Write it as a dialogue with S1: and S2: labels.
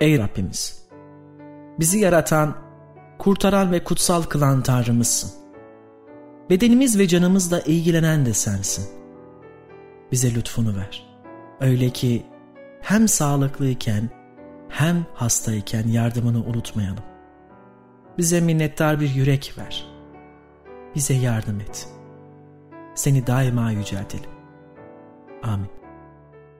S1: Ey Rabbimiz! Bizi yaratan, kurtaran ve kutsal kılan Tanrımızsın. Bedenimiz ve canımızla ilgilenen de sensin. Bize lütfunu ver. Öyle ki hem sağlıklıyken hem hastayken yardımını unutmayalım. Bize minnettar bir yürek ver. Bize yardım et. Seni daima yüceltelim. Amin.